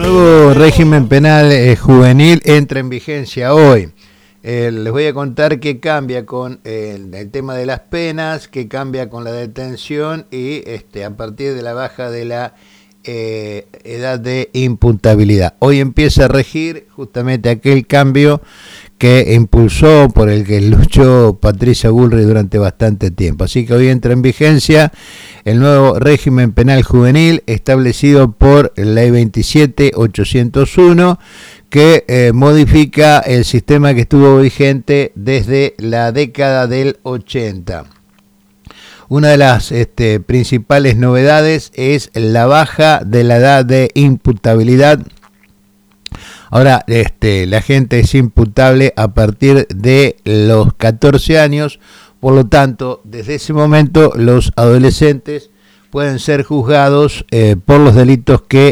Nuevo régimen penal juvenil entra en vigencia hoy. Les voy a contar qué cambia con el tema de las penas, qué cambia con la detención y a partir de la baja de la edad de imputabilidad. Hoy empieza a regir justamente aquel cambio que impulsó, por el que luchó Patricia Bullrich durante bastante tiempo. Así que hoy entra en vigencia el nuevo régimen penal juvenil establecido por Ley 27.801, que modifica el sistema que estuvo vigente desde la década del 80. Una de las principales novedades es la baja de la edad de imputabilidad. Ahora la gente es imputable a partir de los 14 años, por lo tanto, desde ese momento los adolescentes pueden ser juzgados por los delitos que